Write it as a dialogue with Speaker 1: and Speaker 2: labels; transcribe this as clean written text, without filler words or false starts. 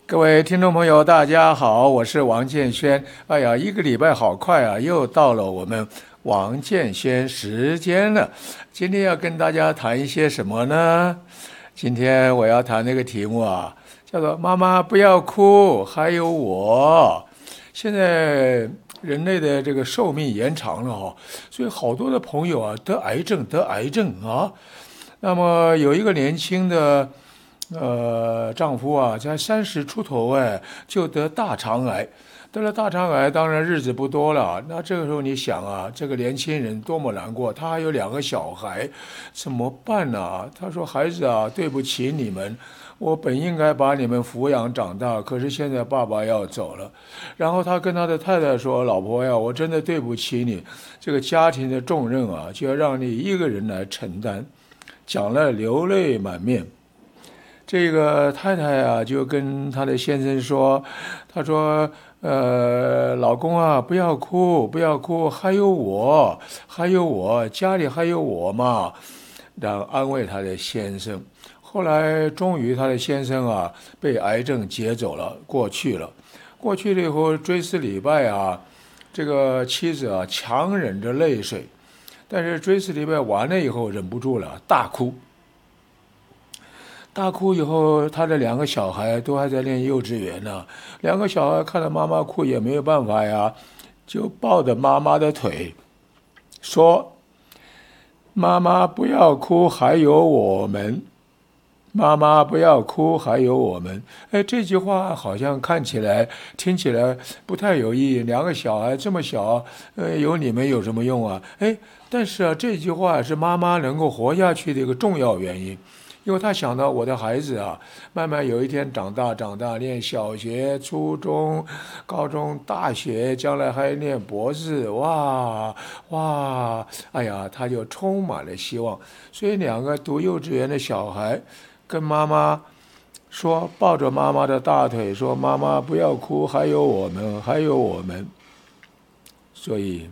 Speaker 1: 各位听众朋友，大家好，我是王建轩。哎呀，一个礼拜好快啊，又到了我们王建轩时间了。今天要跟大家谈一些什么呢？今天我要谈那个题目啊，叫做“妈妈不要哭，还有我”。现在人类的这个寿命延长了哈，所以好多的朋友啊得癌症啊。那么有一个年轻的丈夫啊，才30出头哎，就得大肠癌。得了大肠癌，当然日子不多了。那这个时候你想啊，这个年轻人多么难过，他还有2个小孩，怎么办呢？他说：“孩子啊，对不起你们，我本应该把你们抚养长大，可是现在爸爸要走了。”然后他跟他的太太说：“老婆呀，我真的对不起你，这个家庭的重任啊，就要让你一个人来承担。”讲了流泪满面。这个太太啊，就跟她的先生说：“她说，老公啊，不要哭，不要哭，还有我，还有我，家里还有我嘛。”然后安慰她的先生。后来终于她的先生啊，被癌症接走了，过去了。过去了以后，追思礼拜啊，这个妻子啊，强忍着泪水，但是追思礼拜完了以后，忍不住了，大哭。大哭以后，他的2个小孩都还在念幼稚园呢。2个小孩看到妈妈哭也没有办法呀，就抱着妈妈的腿，说：“妈妈不要哭，还有我们。妈妈不要哭，还有我们。”哎，这句话好像看起来、听起来不太有意义。2个小孩这么小，有你们有什么用啊？哎，但是啊，这句话是妈妈能够活下去的一个重要原因。因为他想到我的孩子啊，慢慢有一天长大，念小学、初中、高中、大学，将来还念博士，哇哇，哎呀，他就充满了希望。所以2个读幼稚园的小孩跟妈妈说，抱着妈妈的大腿说：“妈妈不要哭，还有我们，还有我们。”所以